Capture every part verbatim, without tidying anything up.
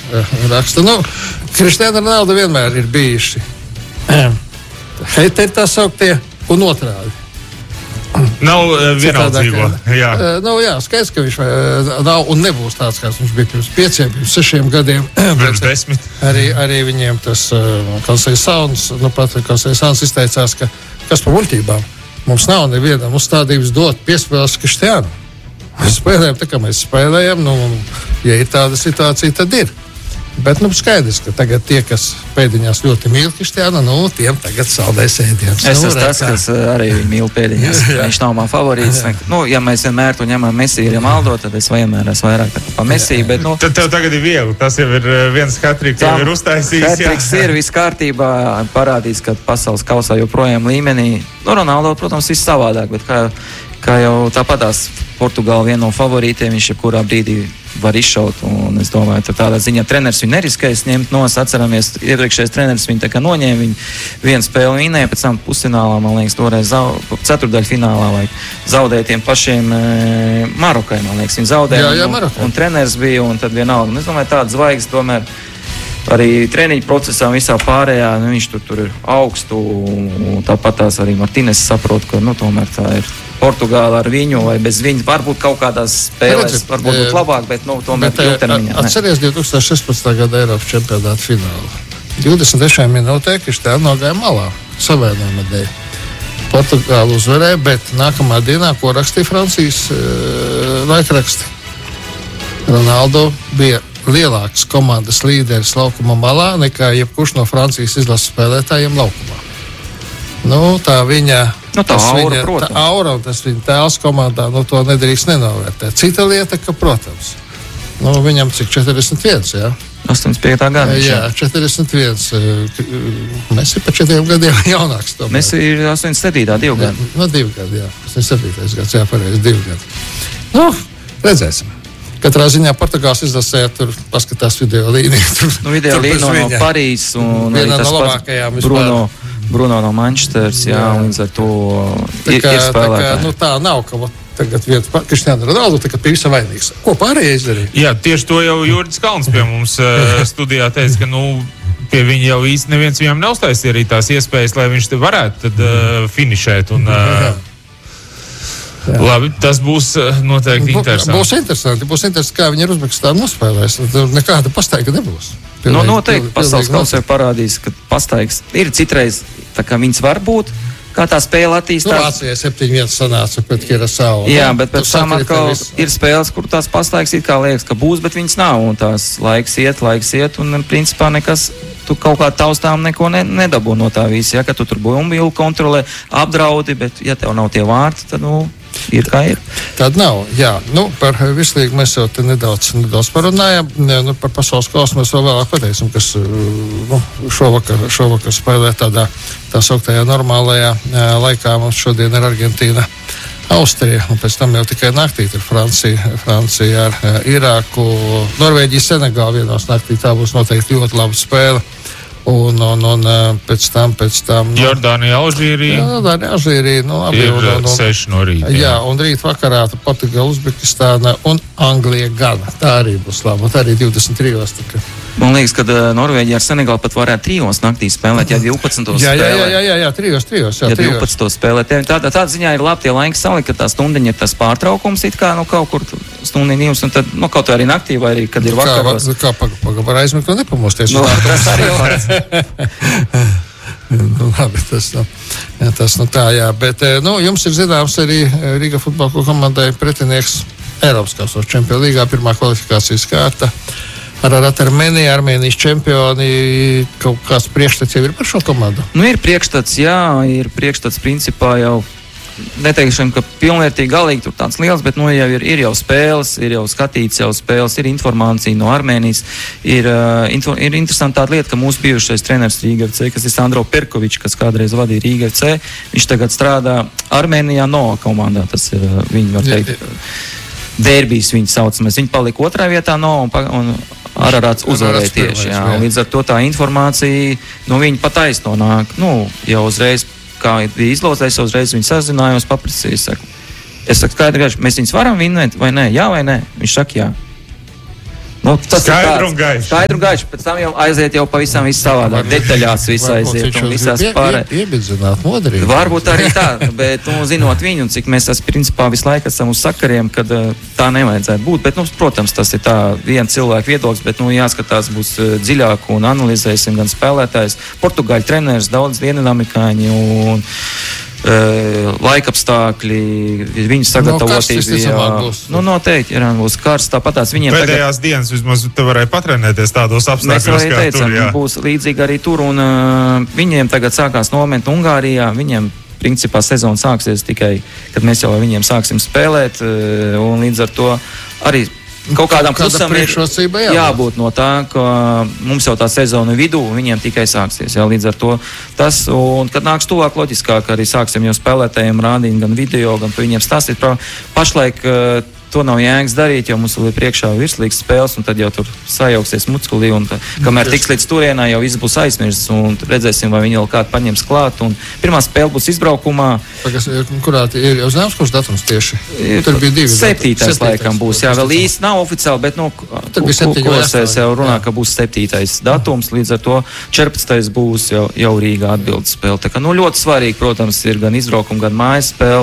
raksta. Nu, Kristiāna Ronaldo vienmēr ir bijuši heiteri tā sauktie un otrādi. Nav uh, vienaldzīgo. Jā. Uh, nu, jā, skaidrs, ka viņš uh, nav un nebūs tāds, kāds viņš bija pirms pieciem, pirms sešiem gadiem. Pirms desmit. Arī, arī viņiem tas uh, Kalsejs Sauns, nu pat Kalsejs Sauns izteicās, ka kas par muļķībām. Mums nav nevienam uzstādības dot piespēles Kristiānu. Mēs spēlējam tā, kā mēs spēlējam, nu, ja ir tāda situācija, tad ir. Bet, nu, skaidrs, ka tagad tie, kas pēdiņās ļoti mīl Kristiānu, nu, tiem tagad saldēs ēdienas. Es nu, esmu tas, kas arī mīl pēdiņās. Viņš nav man favorīts. Nu, ja mēs vienmēr to ņemam Messi ir Ronaldo, tad es vienmēr esmu vairāk tā kā pa Messi, bet, nu... Tad tev tagad ir viegli. Tas jau ir viens hatriks, jau ir uztaisījis. Hatriks ir viss kārtībā, parādīs, ka pasaules kausā joprojām līmenī. Nu, Ronaldo, protams, viss savādāk, bet kā, kā jau tāpatās Portugāla viena no favorītiem, viņš jebkurā brīdī var izšaut, un es domāju, ka tādā ziņā treneris viņu neriskēs ņemt nos. Atceramies, iepriekšējais treneris viņu tā kā noņēma, viņu vienu spēli vinēja, pēc tam pusfinālā, man liekas, toreiz zau, ceturdaļu finālā, vai zaudēja tiem pašiem e, Marokai, man liekas, viņi zaudēja, jā, jā, un, Marokai. un treneris bija, un tad vienalga. Un es domāju, tādas zvaigznes tomēr arī treniņu procesā visā pārējā, nu, viņš tur, tur ir augstu, un tāpat tās arī Martīnes saprot, ka, nu, tomēr tā ir Portugāla ar viņu vai bez viņu. Varbūt kaut kādās spēlēs, Redzi, varbūt būt labāk, bet, nu, tomēr ilgtermiņā. Atceries divi tūkstoši sešpadsmitā gada Eiropas čempionāta finālu. divdesmit trešajā minūtē Kristiāna nogāja malā savēnojuma dēļ. Portugāla uzvarēja, bet nākamā dienā, ko rakstīja Francijas uh, laikraksti, Ronaldo bija lielāks komandas līderis laukuma malā nekā jebkurš no Francijas izlases spēlētājiem laukumā. Nu, tā viņa, nu, tā aura, viņa tā aura un tas viņa tēls komandā, nu, to nedrīkst nenovērtēt. Cita lieta, ka, protams, nu, viņam cik četrdesmit viens, jā? astoņdesmit piektajā gadā. Jā, četrdesmit viens. Mēs ir pa četriem gadiem jaunāks. Tomēr. Mēs ir astoņdesmit septītā, divi gadi. No divi gadi, jā. astoņdesmit septītais gads, jā, pareizi, divi gadi. Nu, redzēsim. Katrā ziņā Portugāles izlasē tur paskatās video līniju. Tur, nu, video līniju no, no Parīzes un viena arī tas no pats Bruno, Bruno no Manchesteras, jā, jā. Un līdz ar to tā ir, kā, ir spēlētāji. Tā, kā, nu, tā nav, ka tagad viens Kristiāna Ronaldo tagad bija visam vainīgs. Ko pārējie izdarīja? Jā, tieši to jau Juridis Kalns pie mums uh, studijā teica, ka, nu, pie viņa jau īsti neviens viņam neuztaisīja arī tās iespējas, lai viņš te varētu tad uh, finišēt un... Uh, Jā. Labi, tas būs noteikti interesanti. Būs interesanti, būs interesanti, kā viņi ir Uzbekistānu nospēlēs. Nekāda pastaiga nebūs. Pilnīgi, no, noteikti pasaules kausā parādīs, ka pastaigas ir citreiz, tā kā viņas var būt, kā tā spēle attīstās. Nu, Vācijai septiņi viens sanāca pret Kirasau. Jā, bet pēc tam atkal ir spēles, kur tās pastaigas it kā liekas, ka būs, bet viņas nav. Un tās laiks iet, laiks iet, un principā nekas... Tu kaut kā taustām neko ne, nedabū no tā visa, ja, ka tu tur bumbilu kontrolē, apdraudi, bet ja tev nav tie vārti, tad, nu, ir kā ir. Tad nav, jā. Nu, par vislīgu mēs jau te nedaudz, nedaudz parunājam. Nu, par pasaules kausu mēs vēl vēlāk pateiksim, kas nu, šovakar, šovakar spēlē tādā tā sauktajā normālajā laikā. Mums šodien ir Argentīna, Austrija, un pēc tam jau tikai naktī ir Francija, Francija ar uh, Irāku, Norvēģija, Senegāla vienos naktī. Tā būs noteikti ļoti laba spēle. Un, un, un pēc tam, pēc tam... Nu, Jordānija, Alžīrija. Jordānija, Alžīrija, nu labi. Ir un, un, un, seši no rīta. Jā, un rīt vakarā Portugāla, Uzbekistāna un Anglija gana. Tā arī būs laba. Tā arī divdesmit trijos. Man liekas, ka uh, Norvēģija ar Senegālu pat varētu trijos naktī spēlēt, ja divpadsmitos jā, spēlē. Jā, jā, jā, jā, trijos, trijos. Jā, ja divpadsmitos spēlē. Tāda tā ziņā ir labi tie laika sali, ka tā stundiņa ir tas pārtraukums, it kā, nu, kaut kur stundiņa divas, un tad, nu, kaut arī naktī, vai arī, kad ir vakaros. Kā, kā pagabar paga, aizmigt un nepamosties. Nu, tas arī var. nu, labi, tas, nu, jā, tas nu tā, jā. Bet, nu, jums ir zināms arī Rīga futbola komandai pretinieks Eiropas kausos Čempionu līgā, pirmā kvalifikācijas kārta. Ar Armēniju, Armēnijas čempioni, kaut kāds priekšstats jau ir par šo komandu? Nu, ir priekšstats, jā, ir priekšstats principā jau, neteikšam, ka pilnvērtīgi galīgi tur tāds liels, bet, nu, jau ir, ir jau spēles, ir jau skatīts jau spēles, ir informācija no Armēnijas, ir, uh, info, ir interesanti tāda lieta, ka mūsu bijušais treneris Rīga F C, kas ir Sandro Perkovičs, kas kādreiz vadīja Rīga F C, viņš tagad strādā Armēnijā Noa komandā, tas ir, uh, viņi var teikt, jā, jā. Derbijs viņi saucamies, viņi palika otrā vietā Noa un, un Ararāts uzvarēja tieši, jā, un līdz ar to tā informācija no viņa pataisno nāk, nu, jau uzreiz, kā bija izlozējis, uzreiz viņi sazinājos, paprasīja, es saku, es saku skaidri, mēs viņus varam vinēt, vai nē, jā vai nē, viņš saka, jā. Nu, tas skaidru un gaišu. Skaidru un gaišu, pēc tam jau aiziet jau pavisam viss savādāk, detaļās viss aiziet un visās pārē. Iebidzināt modrīgi. Varbūt arī tā, bet, nu, zinot viņu, cik mēs tas principā visu laiku esam uz sakariem, kad uh, tā nevajadzētu būt, bet, nu, protams, tas ir tā viena cilvēka viedoklis, bet, nu, jāskatās būs uh, dziļāk un analizēsim gan spēlētājs, portugāļu treneris, daudz dienvidamerikāņi un Uh, laikapstākļi, viņu sagatavotība. No nu, noteikti, ja būs karsts, tāpatās viņiem pēdējās tagad, dienas vismaz te varēja patrenēties tādos apstākļos, kā teicam, tur, jā. Būs līdzīgi arī tur, un uh, viņiem tagad sākās nomenti Ungārijā, viņiem principā sezona sāksies tikai, kad mēs jau viņiem sāksim spēlēt, uh, un līdz ar to arī kaut kādam plusam ir jā. jābūt no tā, ka mums jau tā sezona vidū, viņiem tikai sāksies. Jā, līdz ar to tas, un kad nāks tuvāk, loģiskāk arī sāksim jau spēlētājiem rādīt gan video, gan pa viņiem stāstīt. Pašlaik to nav jēgas darīt, jo mums vēl ir priekšā virslīgas spēles, un tad jau tur sajauksies muskuli, un tā, kamēr tiks līdz turienā, jau viss būs aizmirsts, un redzēsim, vai viņi vēl kādu paņems klāt, un pirmā spēle būs izbraukumā. Pagas, kurā ir jau zināms, kurš datums tieši? Tur bija divi. Septītais laikam būs, jā, vēl īsti nav oficiāli, bet, nu, kosēs jau runā, ka būs septītais datums, līdz ar to četrpadsmitais būs jau, jau Rīgā atbildes spēle. Tā kā, nu, ļoti svarīgi, protams, ir gan izbraukuma, gan mājas spēle.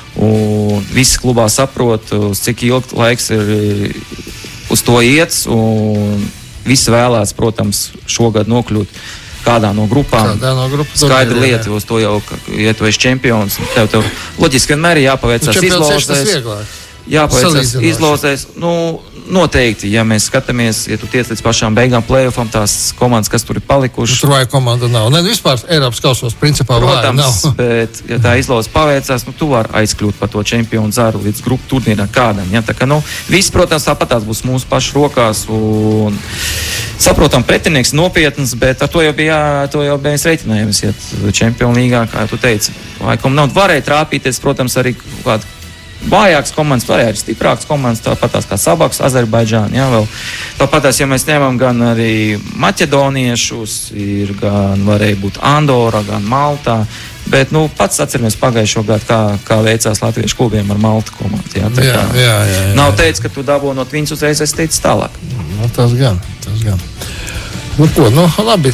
Un visi klubā saprot, uz cik ilgi laiks ir uz to iets, un visi vēlēs, protams, šogad nokļūt kādā no grupām. Kādā no grupas. Skaidra lieta, uz to jau, ja tu esi čempions, tev, tev loģiski vienmēr ir jāpaveicās izlozēs. Jāpaveicās izlozēs, nu, noteikti, ja mēs skatāmies, ja tu tiec līdz pašām beigām play-offam, tās komandas, kas tur ir palikušas. Tur vajag komanda nav. Ne, vispār Eiropas kausos principā vajag nav. Protams, bet, ja tā izlozes paveicās, nu, tu vari aizkļūt par to čempionu zaru līdz grupu turnīrā kādam. Ja? Tā kā, nu, viss, protams, tāpatās būs mūsu pašu rokās un saprotam, pretinieks nopietns, bet ar to jau bija, to jau bija reiķinājums, ja čempionu līgā, kā tu teici, laikam nav varēja trāpīties, protams, arī kādu vājāks komandas, varēja arī stiprāks komandas, tāpatās kā Sabaks, Azerbaidžāna, jā, vēl. Tāpatās, ja mēs ņemam gan arī maķedoniešus, ir gan varēja būt Andora, gan Maltā, bet, nu, pats atceramies pagājušo gadu, kā, kā veicās latviešu klubiem ar Malta komandu, jā. Tā jā, kā jā, jā, jā. Nav teicis, ka tu dabūnot viņus uzreiz, es teicu tālāk. Nu, tas gan, tas gan. Nu, ko, nu, labi,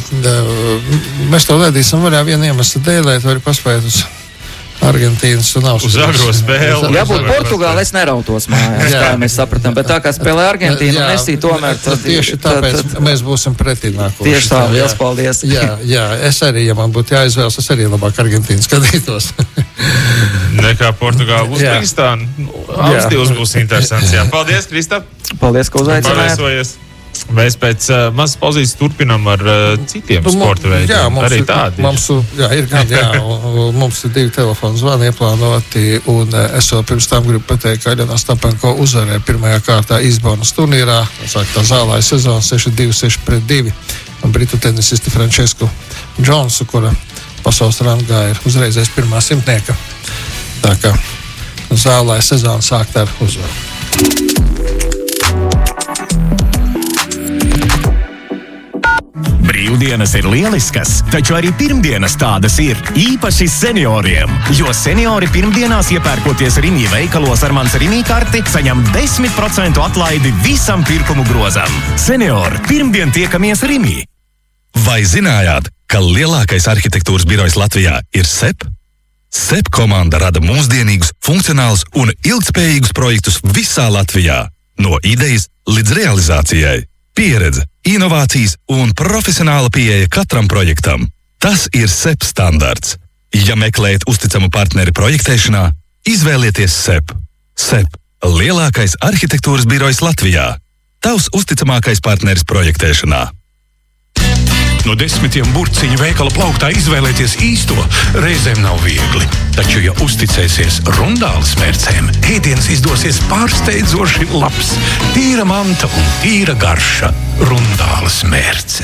mēs to ledīsim vaļā vienu iemeslu dēļ, lai tu vari paspēt uz Argentīnas un Austrijas. Uz agro spēli. Ja būtu Portugāla, es nerautos mājās, kā mēs sapratām, bet tā kā spēlē Argentīna un Messi tomēr. Tad, tieši tāpēc tad, tad, mēs būsim pretī nākoši. Tieši tā, liels paldies. Jā, jā, es arī, ja man būtu jāizvēlas, es arī labāk Argentīnu skatītos. Nekā Portugāla Uzbekistāna. Abas divas būs interesants, jā. Paldies, Kristap. Paldies, ka uzaicinājāt. Mēs pēc uh, mazas pauzītes turpinām ar uh, citiem nu, sporta veidiem. Jā, mums arī ir, tādi. Mums, jā, ir gan, jā, mums ir divi telefonu zvani ieplānoti, un uh, es vēl pirms tam gribu pateikt, ka Aļona Stapenko uzvarēja pirmajā kārtā Izbonas turnīrā, tā zālāja sezona seši divi seši pret divi, un britu tenisisti Francesku Džonsu, kura pasaules rangā ir uzreizēs pirmā simtnieka. Tā kā zālāja sezona sākt ar uzvaru. Brīvdienas ir lieliskas, taču arī pirmdienas tādas ir īpaši senioriem, jo seniori pirmdienās iepērkoties Rimi veikalos ar mans Rimi karti saņem desmit procentu atlaidi visam pirkumu grozam. Seniori, pirmdien tiekamies Rimi. Vai zinājāt, ka lielākais arhitektūras birojs Latvijā ir S E P? S E P komanda rada mūsdienīgus, funkcionālus un ilgtspējīgus projektus visā Latvijā, no idejas līdz realizācijai. Pieredze, inovācijas un profesionāla pieeja katram projektam. Tas ir S E P standarts. Ja meklējat uzticamu partneri projektēšanā, izvēlieties S E P. S E P – lielākais arhitektūras birojs Latvijā. Tavs uzticamākais partneris projektēšanā. No desmitiem burciņu veikala plauktā izvēlēties īsto reizēm nav viegli. Taču, ja uzticēsies Rundāles mērcēm, ēdiens izdosies pārsteidzoši labs. Tīra manta un tīra garša Rundāles mērces.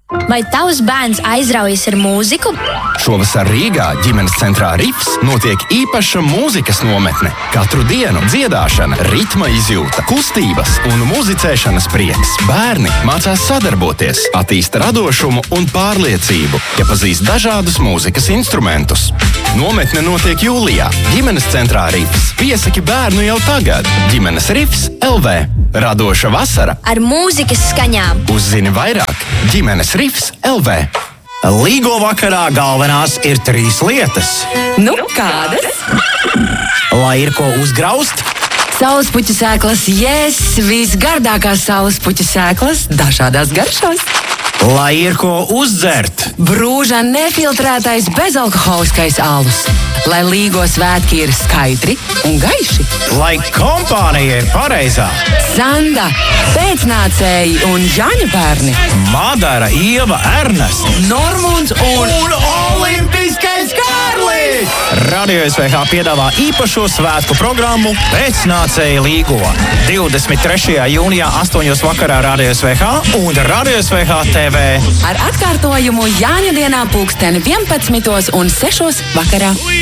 Vai tavs bērns aizraujas ar mūziku? Šovasar Rīgā ģimenes centrā Rifs notiek īpaša mūzikas nometne. Katru dienu dziedāšana, ritma izjūta, kustības un muzicēšanas prieks. Bērni mācās sadarboties, attīsta radošumu un pārliecību, iepazīst dažādus mūzikas instrumentus. Nometne notiek jūlijā. Ģimenes centrā Rifs. Piesaki bērnu jau tagad. Ģimenes Rifs L V. Radoša vasara Ar mūzikas skaņām. Uzzini vairāk. Ģimenes Rifs L V. Līgo vakarā galvenās ir trīs lietas. Nu, kādas? Lai ir ko uzgraust, Saulespuķu sēklas, yes, visgardākās saulespuķu sēklas dažādās garšās. lai ir ko uzdzert, Brūža nefiltrētais bezalkoholiskais alus. Lai Līgo svētki ir skaidri un gaiši. lai kompānija ir pareizā. Sanda, pēcnācēji un Jāņa bērni. Madara, Ieva, Ernesta Normunds un... un Olimpiskais Kārlis! Radio S V H piedāvā īpašo svētku programmu Pēcnācēji Līgo. divdesmit trešajā jūnijā astoņos vakarā Radio S V H un Radio S V H T V. Ar atkārtojumu Jāņa dienā pulksteni vienpadsmitos un sešos vakarā.